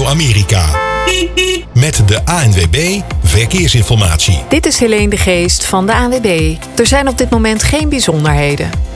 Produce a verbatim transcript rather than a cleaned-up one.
Amerika. Met de A N W B Verkeersinformatie. Dit is Helene de Geest van de A N W B. Er zijn op dit moment geen bijzonderheden.